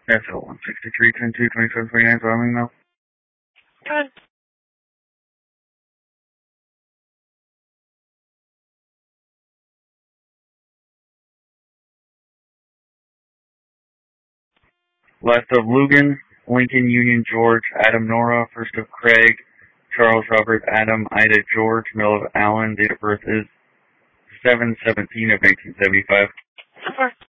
That's all. 163, 10, 2, 27, 29, so I'm email. Good. Last of Lugan, Lincoln, Union, George, Adam, Nora, first of Craig, Charles, Robert, Adam, Ida, George, middle of Allen, date of birth is 7/17 of 1975. Super.